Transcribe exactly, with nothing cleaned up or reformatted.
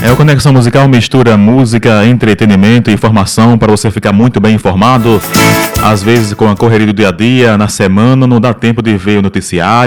É, o Conexão Musical mistura música, entretenimento e informação para você ficar muito bem informado. Às vezes, com a correria do dia a dia, na semana, não dá tempo de ver o noticiário.